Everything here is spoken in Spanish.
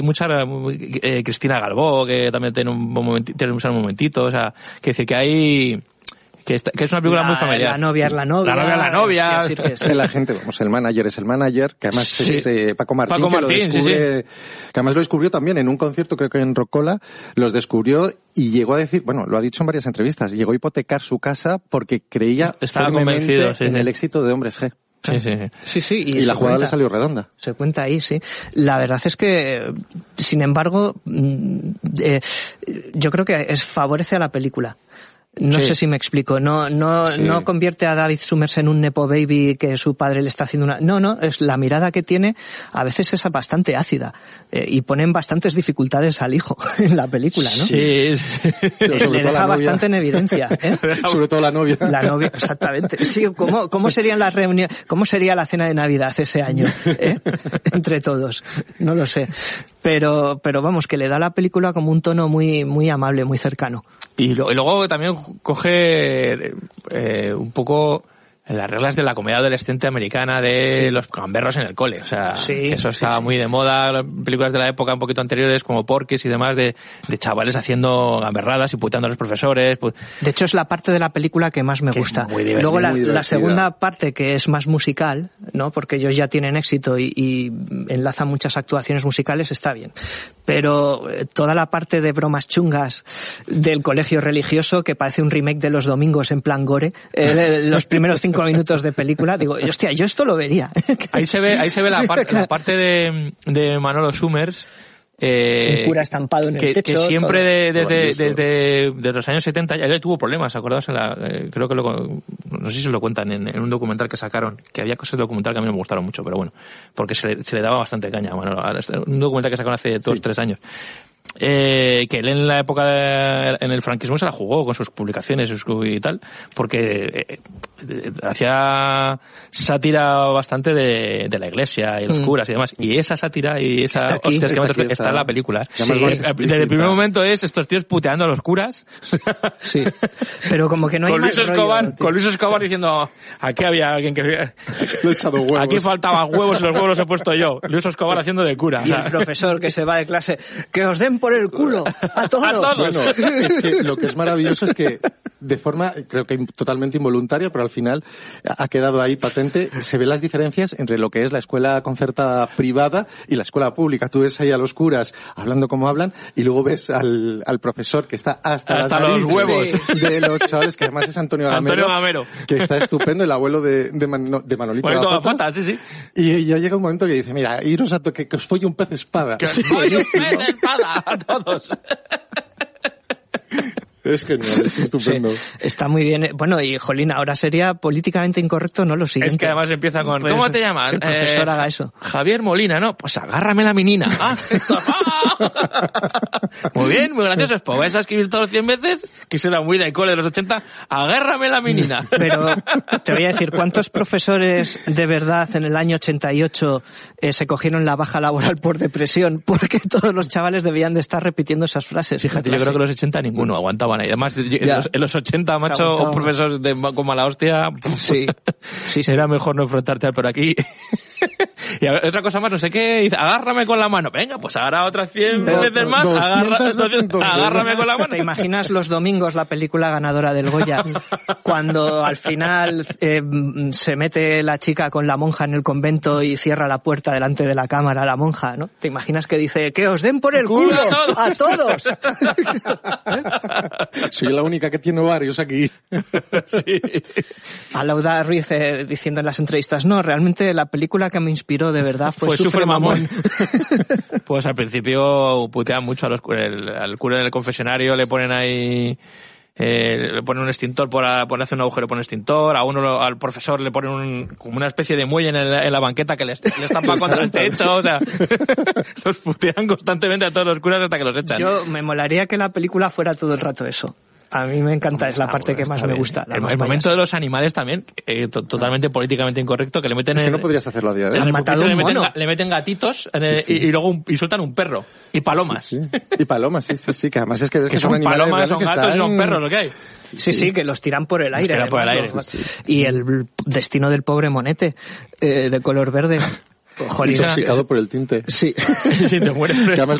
Mucha Cristina Galvó, que también tiene un momentito, o sea, que decir que hay... Que es una película muy familiar. La novia es la novia. La novia es la novia. Es decir que la gente, vamos, el manager es el manager, que además es Paco Martín, Paco Martín, que lo descubre, que además lo descubrió también en un concierto, creo que en Rocola, los descubrió y llegó a decir, bueno, lo ha dicho en varias entrevistas, llegó a hipotecar su casa porque creía firmemente en el éxito de Hombres G. Sí. Y la jugada le salió redonda. Se cuenta ahí, sí. La verdad es que, sin embargo, yo creo que favorece a la película. No sé si me explico. No convierte a David Summers en un nepo baby que su padre le está haciendo una... No, es la mirada que tiene, a veces es bastante ácida, y ponen bastantes dificultades al hijo en la película, ¿no? Sí. Le deja bastante en evidencia, ¿eh? Sobre todo la novia. La novia, exactamente. Sí, ¿cómo serían las reuniones? ¿Cómo sería la cena de Navidad ese año? Entre todos. No lo sé. Pero vamos, que le da a la película como un tono muy, muy amable, muy cercano. Y luego también coge un poco las reglas de la comedia adolescente americana de los gamberros en el cole. O sea, que eso estaba muy de moda. Las películas de la época un poquito anteriores, como Porky's y demás, de chavales haciendo gamberradas y puteando a los profesores. De hecho, es la parte de la película que más me gusta. Luego la segunda parte, que es más musical, ¿no? Porque ellos ya tienen éxito y enlazan muchas actuaciones musicales, está bien. Pero toda la parte de bromas chungas del colegio religioso, que parece un remake de Los Domingos en plan gore, los primeros 5 minutos de película, digo, hostia, yo esto lo vería. Ahí se ve la parte de Manolo Summers, un cura estampado en el techo. Que siempre desde los años 70 ya tuvo problemas, ¿acordaos? Creo que no sé si se lo cuentan en un documental que sacaron, que había cosas de documental que a mí me gustaron mucho, pero bueno, porque se le daba bastante caña a Manolo. Un documental que sacaron hace 2-3 años. Que él en la época en el franquismo se la jugó con sus publicaciones y tal, porque hacía sátira bastante de la iglesia y los curas y demás, y esa sátira y esa está en la película. Desde el primer momento es estos tíos puteando a los curas. Sí, pero como que no hay con Luis Escobar diciendo, aquí había alguien que le he echado huevos, aquí faltaban huevos y los huevos los he puesto yo. Luis Escobar haciendo de cura. Y el profesor que se va de clase, que os den por el culo a todos. Bueno, es que lo que es maravilloso es que de forma, creo que totalmente involuntaria, pero al final ha quedado ahí patente, se ven las diferencias entre lo que es la escuela concertada privada y la escuela pública. Tú ves ahí a los curas hablando como hablan y luego ves al profesor que está hasta los huevos de los chavales, que además es Antonio Gamero, que está estupendo, el abuelo de Manolito Gafotas. Sí. Y ya llega un momento que dice, mira, iros a que os folle un pez espada. Que os folle un pez espada a todos. Es genial, es estupendo. Sí, está muy bien. Bueno, y jolín, ahora sería políticamente incorrecto, ¿no? Lo siguiente. Es que además empieza con, ¿cómo te llamas? El profesor haga eso. Javier Molina, ¿no? Pues agárrame la menina. Muy bien, muy gracioso. Pues vais a escribir todos 100 veces, que será muy de cole de los 80, agárrame la menina. Pero te voy a decir, ¿cuántos profesores de verdad en el año 88 se cogieron la baja laboral por depresión? Porque todos los chavales debían de estar repitiendo esas frases. Fíjate, yo creo que los 80 ninguno aguantaba. Y además, en los 80, macho, un profesor con mala hostia, sí. Era mejor no enfrentarte por aquí. Y otra cosa más, no sé qué, dice, agárrame con la mano. Venga, pues ahora otras 100 veces más, agárrame con la mano. ¿Te imaginas Los Domingos, la película ganadora del Goya? Cuando al final se mete la chica con la monja en el convento y cierra la puerta delante de la cámara, la monja, ¿no? ¿Te imaginas que dice, que os den por el culo a todos? Soy la única que tiene ovarios aquí. Sí. A Lauda Ruiz diciendo en las entrevistas, no, realmente la película que me inspiró de verdad fue Sufre Mamón. Pues al principio putean mucho al cura del confesionario, le ponen ahí... le ponen un extintor por hacer un agujero por un extintor, al profesor le ponen como una especie de muelle en la banqueta que le estampa contra el techo, o sea, los putean constantemente a todos los curas hasta que los echan. Yo me molaría que la película fuera todo el rato eso. A mí me encanta, es la parte que más me gusta. El momento de los animales también, totalmente políticamente incorrecto, que le meten... Es que no podrías hacerlo a día de hoy. Le meten gatitos y luego y sueltan un perro. Y palomas. Sí. Y palomas, sí, que además es que son animales palomas, son gatos y son perros, lo que hay. Sí, que los tiran por el aire. Y el destino del pobre monete, de color verde. Intoxicado por el tinte. Sí. Sí, te mueres.